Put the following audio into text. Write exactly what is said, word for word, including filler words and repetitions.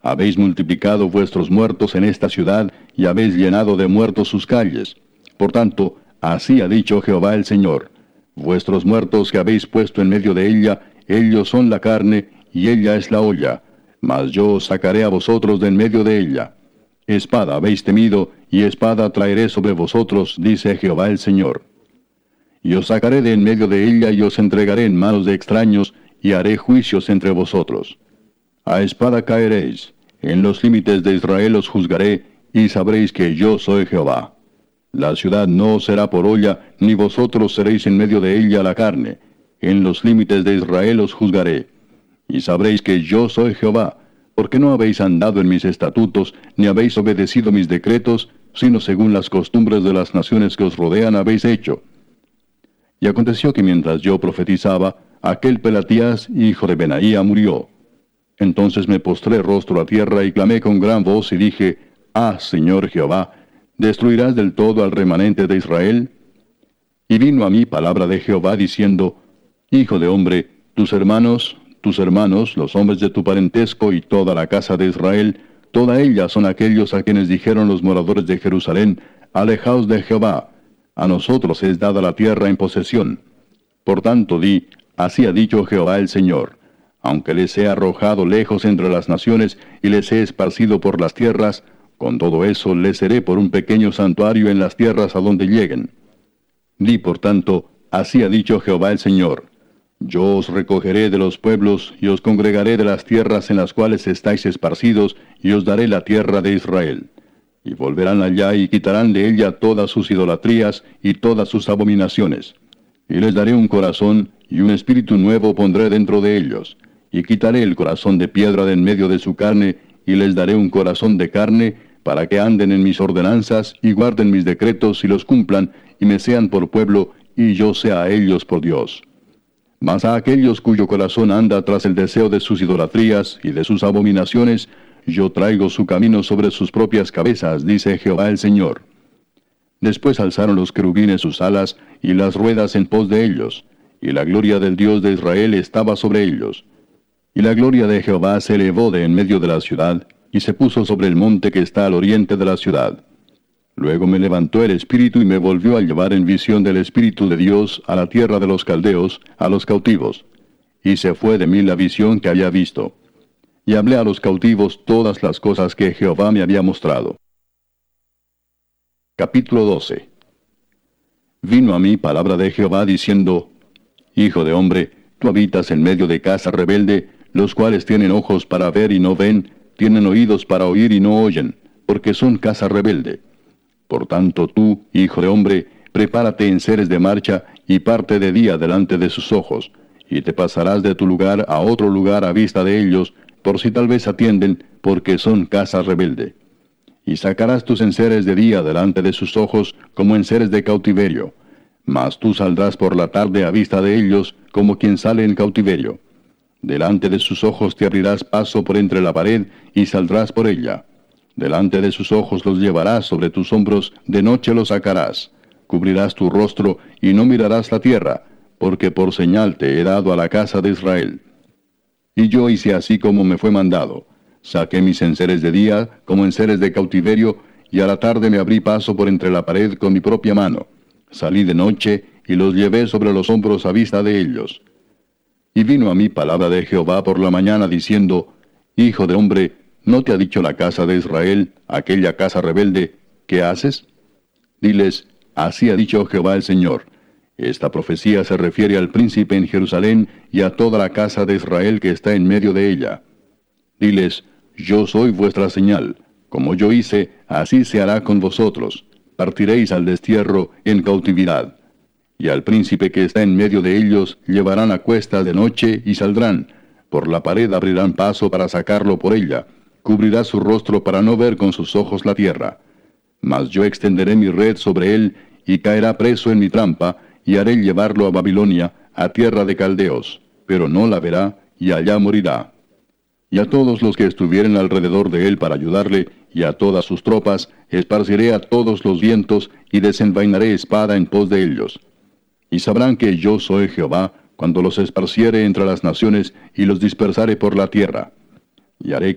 Habéis multiplicado vuestros muertos en esta ciudad, y habéis llenado de muertos sus calles. Por tanto, así ha dicho Jehová el Señor: vuestros muertos que habéis puesto en medio de ella, ellos son la carne, y ella es la olla, mas yo os sacaré a vosotros de en medio de ella. Espada habéis temido, y espada traeré sobre vosotros, dice Jehová el Señor. Y os sacaré de en medio de ella, y os entregaré en manos de extraños, y haré juicios entre vosotros. A espada caeréis, en los límites de Israel os juzgaré, y sabréis que yo soy Jehová. La ciudad no será por olla, ni vosotros seréis en medio de ella la carne. En los límites de Israel os juzgaré. Y sabréis que yo soy Jehová, porque no habéis andado en mis estatutos, ni habéis obedecido mis decretos, sino según las costumbres de las naciones que os rodean habéis hecho. Y aconteció que mientras yo profetizaba, aquel Pelatías, hijo de Benaía, murió. Entonces me postré rostro a tierra y clamé con gran voz y dije: Ah, Señor Jehová, ¿destruirás del todo al remanente de Israel? Y vino a mí palabra de Jehová diciendo: Hijo de hombre, tus hermanos, tus hermanos, los hombres de tu parentesco y toda la casa de Israel, toda ella son aquellos a quienes dijeron los moradores de Jerusalén: Alejaos de Jehová, a nosotros es dada la tierra en posesión. Por tanto di: Así ha dicho Jehová el Señor: aunque les he arrojado lejos entre las naciones y les he esparcido por las tierras, con todo eso les seré por un pequeño santuario en las tierras a donde lleguen. Di por tanto: Así ha dicho Jehová el Señor: yo os recogeré de los pueblos, y os congregaré de las tierras en las cuales estáis esparcidos, y os daré la tierra de Israel. Y volverán allá y quitarán de ella todas sus idolatrías y todas sus abominaciones. Y les daré un corazón, y un espíritu nuevo pondré dentro de ellos. Y quitaré el corazón de piedra de en medio de su carne, y les daré un corazón de carne, para que anden en mis ordenanzas, y guarden mis decretos, y los cumplan, y me sean por pueblo, y yo sea a ellos por Dios. Mas a aquellos cuyo corazón anda tras el deseo de sus idolatrías y de sus abominaciones, yo traigo su camino sobre sus propias cabezas, dice Jehová el Señor. Después alzaron los querubines sus alas, y las ruedas en pos de ellos, y la gloria del Dios de Israel estaba sobre ellos. Y la gloria de Jehová se elevó de en medio de la ciudad, y se puso sobre el monte que está al oriente de la ciudad. Luego me levantó el Espíritu y me volvió a llevar en visión del Espíritu de Dios a la tierra de los caldeos, a los cautivos. Y se fue de mí la visión que había visto. Y hablé a los cautivos todas las cosas que Jehová me había mostrado. Capítulo doce. Vino a mí palabra de Jehová diciendo: Hijo de hombre, tú habitas en medio de casa rebelde, los cuales tienen ojos para ver y no ven, tienen oídos para oír y no oyen, porque son casa rebelde. Por tanto tú, hijo de hombre, prepárate en seres de marcha, y parte de día delante de sus ojos, y te pasarás de tu lugar a otro lugar a vista de ellos, por si tal vez atienden, porque son casa rebelde. Y sacarás tus enseres de día delante de sus ojos, como enseres de cautiverio. Mas tú saldrás por la tarde a vista de ellos, como quien sale en cautiverio. Delante de sus ojos te abrirás paso por entre la pared, y saldrás por ella. Delante de sus ojos los llevarás sobre tus hombros, de noche los sacarás. Cubrirás tu rostro, y no mirarás la tierra, porque por señal te he dado a la casa de Israel. Y yo hice así como me fue mandado. Saqué mis enseres de día, como enseres de cautiverio, y a la tarde me abrí paso por entre la pared con mi propia mano. Salí de noche, y los llevé sobre los hombros a vista de ellos. Y vino a mí palabra de Jehová por la mañana, diciendo: Hijo de hombre, ¿no te ha dicho la casa de Israel, aquella casa rebelde, qué haces? Diles: Así ha dicho Jehová el Señor. Esta profecía se refiere al príncipe en Jerusalén y a toda la casa de Israel que está en medio de ella. Diles: Yo soy vuestra señal. Como yo hice, así se hará con vosotros. Partiréis al destierro en cautividad. Y al príncipe que está en medio de ellos llevarán a cuestas de noche y saldrán. Por la pared abrirán paso para sacarlo por ella. Cubrirá su rostro para no ver con sus ojos la tierra. Mas yo extenderé mi red sobre él, y caerá preso en mi trampa, y haré llevarlo a Babilonia, a tierra de caldeos, pero no la verá, y allá morirá. Y a todos los que estuvieren alrededor de él para ayudarle, y a todas sus tropas, esparciré a todos los vientos, y desenvainaré espada en pos de ellos. Y sabrán que yo soy Jehová, cuando los esparciere entre las naciones, y los dispersare por la tierra. Y haré